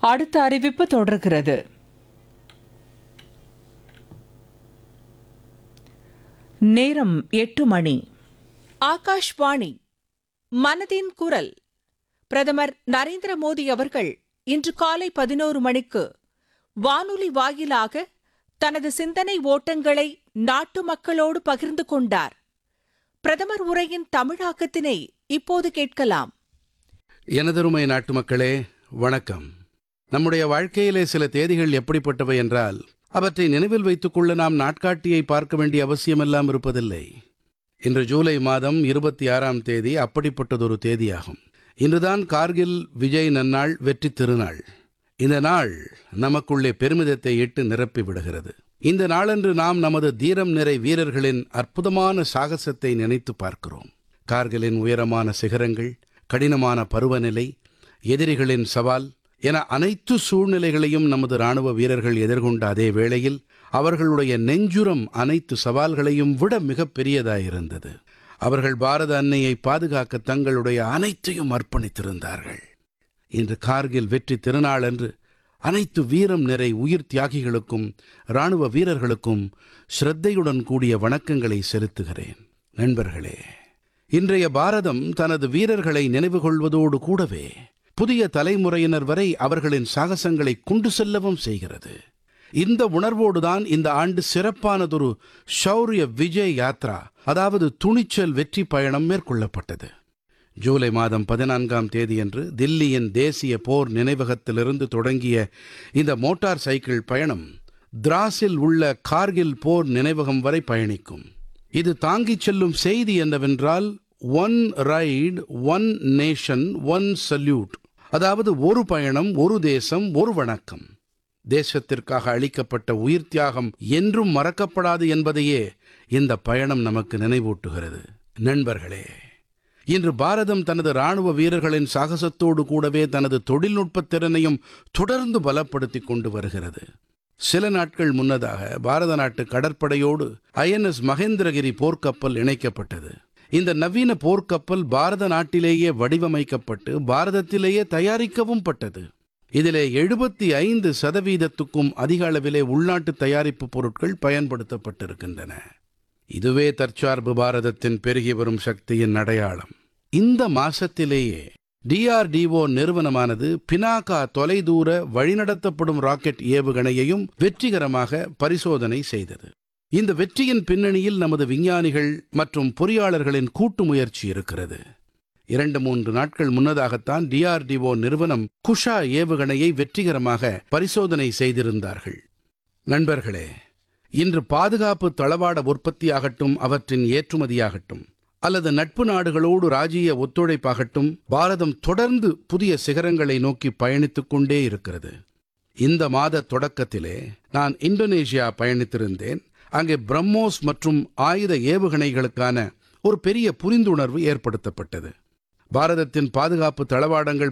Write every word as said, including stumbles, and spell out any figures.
அடுத்த அறிவிப்பு தொடர்கிறது. நேரம் எட்டு மணி. ஆகாஷ்வாணி மனதின் குரல். பிரதமர் நரேந்திர மோடி அவர்கள் இன்று காலை பதினோரு மணிக்கு வானொலி வாயிலாக தனது சிந்தனை ஓட்டங்களை நாட்டு மக்களோடு பகிர்ந்து கொண்டார். பிரதமர் உரையின் தமிழாக்கத்தினை இப்போது கேட்கலாம். எனதருமை நாட்டு மக்களே, வணக்கம். நம்முடைய வாழ்க்கையிலே சில தேதிகள் எப்படிப்பட்டவை என்றால், அவற்றை நினைவில் வைத்துக் கொள்ள நாம் நாட்காட்டியை பார்க்க வேண்டிய அவசியமெல்லாம் இருப்பதில்லை. இன்று ஜூலை மாதம் இருபத்தி ஆறாம் தேதி அப்படிப்பட்டதொரு தேதியாகும். இன்றுதான் கார்கில் விஜய் நன்னாள், வெற்றி திருநாள். இந்த நாள் நமக்குள்ளே பெருமிதத்தை இட்டு நிரப்பி விடுகிறது. இந்த நாளன்று நாம் நமது தீரம் நிறை வீரர்களின் அற்புதமான சாகசத்தை நினைத்து பார்க்கிறோம். கார்கிலின் உயரமான சிகரங்கள், கடினமான பருவநிலை, எதிரிகளின் சவால் என அனைத்து சூழ்நிலைகளையும் நமது இராணுவ வீரர்கள் எதிர்கொண்ட அதே வேளையில் அவர்களுடைய நெஞ்சுரம் அனைத்து சவால்களையும் விட மிகப் பெரியதாயிருந்தது. அவர்கள் பாரத அன்னையை பாதுகாக்க தங்களுடைய அனைத்தையும் அர்ப்பணித்திருந்தார்கள். இன்று கார்கில் வெற்றி திருநாளன்று அனைத்து வீரம் நிறை உயிர் தியாகிகளுக்கும் இராணுவ வீரர்களுக்கும் ஸ்ரத்தையுடன் கூடிய வணக்கங்களை செலுத்துகிறேன். நண்பர்களே, இன்றைய பாரதம் தனது வீரர்களை நினைவு கொள்வதோடு கூடவே புதிய தலைமுறையினர் வரை அவர்களின் சாகசங்களை கொண்டு செல்லவும் செய்கிறது. இந்த உணர்வோடுதான் இந்த ஆண்டு சிறப்பானதொரு ஷௌர்ய விஜய் யாத்ரா, அதாவது துணிச்சல் வெற்றி பயணம் மேற்கொள்ளப்பட்டது. ஜூலை மாதம் பதினான்காம் தேதியன்று தில்லியின் தேசிய போர் நினைவகத்திலிருந்து தொடங்கிய இந்த மோட்டார் சைக்கிள் பயணம் திராஸில் உள்ள கார்கில் போர் நினைவகம் வரை பயணிக்கும். இது தாங்கிச் செல்லும் செய்தி என்னவென்றால், one right one nation one salute, அதாவது ஒரு பயணம், ஒரு தேசம், ஒரு வணக்கம். தேசத்திற்காக அளிக்கப்பட்ட உயிர் தியாகம் என்றும் மறக்கப்படாது என்பதையே இந்த பயணம் நமக்கு நினைவூட்டுகிறது. நண்பர்களே, இன்று பாரதம் தனது இராணுவ வீரர்களின் சாகசத்தோடு கூடவே தனது தொழில்நுட்பத் திறனையும் தொடர்ந்து பலப்படுத்திக் கொண்டு வருகிறது. சில நாட்கள் முன்னதாக பாரத நாட்டு கடற்படையோடு ஐ என் எஸ் மகேந்திரகிரி போர்க்கப்பல் இணைக்கப்பட்டது. இந்த நவீன போர்க்கப்பல் பாரத நாட்டிலேயே வடிவமைக்கப்பட்டு பாரதத்திலேயே தயாரிக்கவும் பட்டது. இதிலே எழுபத்தி ஐந்து சதவீதத்துக்கும் அதிக அளவிலே உள்நாட்டு தயாரிப்பு பொருட்கள் பயன்படுத்தப்பட்டிருக்கின்றன. இதுவே தற்சார்பு பாரதத்தின் பெருகி வரும் சக்தியின் அடையாளம். இந்த மாசத்திலேயே டி ஆர் டி ஓ நிறுவனமானது பினாகா தொலைதூர வழிநடத்தப்படும் ராக்கெட் ஏவுகணையையும் வெற்றிகரமாக பரிசோதனை செய்தது. இந்த வெற்றியின் பின்னணியில் நமது விஞ்ஞானிகள் மற்றும் பொறியாளர்களின் கூட்டு முயற்சி இருக்கிறது. இரண்டு மூன்று நாட்கள் முன்னதாகத்தான் டி ஆர் டி ஓ நிறுவனம் குஷா ஏவுகணையை வெற்றிகரமாக பரிசோதனை செய்திருந்தார்கள். நண்பர்களே, இன்று பாதுகாப்பு தளவாட உற்பத்தியாகட்டும், அவற்றின் ஏற்றுமதியாகட்டும், அல்லது நட்பு நாடுகளோடு ராஜீய ஒத்துழைப்பாகட்டும், பாரதம் தொடர்ந்து புதிய சிகரங்களை நோக்கி பயணித்துக் கொண்டே இருக்கிறது. இந்த மாத தொடக்கத்திலே நான் இந்தோனேஷியா பயணித்திருந்தேன். அங்கே பிரம்மோஸ் மற்றும் ஆயுத ஏவுகணைகளுக்கான ஒரு பெரிய புரிந்துணர்வு ஏற்படுத்தப்பட்டது. பாரதத்தின் பாதுகாப்பு தளவாடங்கள்